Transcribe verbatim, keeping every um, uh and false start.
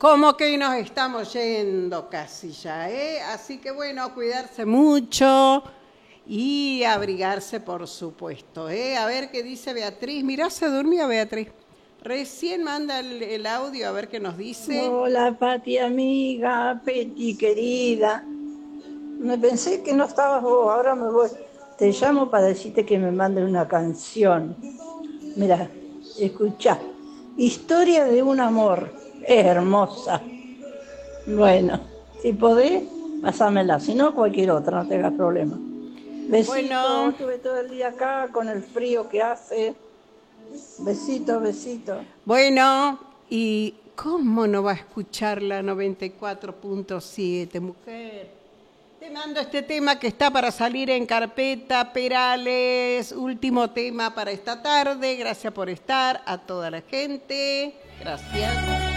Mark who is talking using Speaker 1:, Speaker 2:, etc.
Speaker 1: Como que nos estamos yendo casi ya, ¿eh? Así que bueno, cuidarse mucho y abrigarse, por supuesto, ¿eh? A ver qué dice Beatriz. Mirá, se durmió Beatriz. Recién manda el, el audio, a ver qué nos dice.
Speaker 2: Hola, Pati, amiga, Peti, querida. Me pensé que no estabas vos, ahora me voy. Te llamo para decirte que me manden una canción. Mira, escuchá. Historia de un amor. Es hermosa. Bueno, si podés, pasámela. Si no, cualquier otra, no tengas problema. Besitos,
Speaker 1: Bueno,
Speaker 2: estuve todo el día acá con el frío que hace. Besitos, besitos.
Speaker 1: bueno, ¿y cómo no va a escuchar la noventa y cuatro punto siete, mujer? Te mando este tema que está para salir en carpeta, Perales, último tema para esta tarde. Gracias por estar, a toda la gente. Gracias.